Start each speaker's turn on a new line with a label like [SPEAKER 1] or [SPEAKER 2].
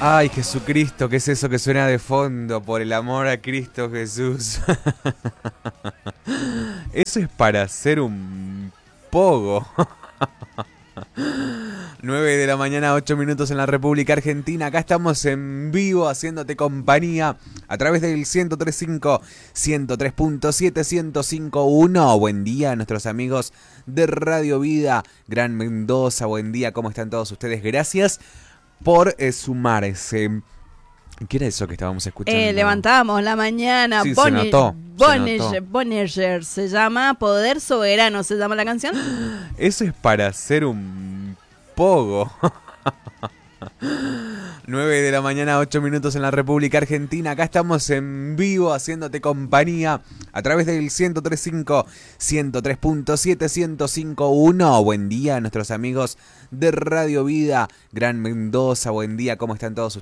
[SPEAKER 1] Ay, Jesucristo, ¿qué es eso que suena de fondo? Por el amor a Cristo Jesús. Eso es para hacer un pogo. 9 de la mañana, 8 minutos en la República Argentina. Acá estamos en vivo haciéndote compañía a través del 103.5, 103.7, 105.1. Buen día a nuestros amigos de Radio Vida, Gran Mendoza. Buen día, ¿cómo están todos ustedes? Gracias por sumarse. ¿Qué era eso que estábamos escuchando?
[SPEAKER 2] Levantamos la mañana.
[SPEAKER 1] Sí, se notó.
[SPEAKER 2] Bonneger se llama Poder Soberano, se llama la canción.
[SPEAKER 1] Eso es para hacer un pogo. 9 de la mañana, 8 minutos en la República Argentina. Acá estamos en vivo haciéndote compañía a través del 103.5, 103.7, 105.1. Buen día a nuestros amigos de Radio Vida, Gran Mendoza. Buen día, ¿cómo están todos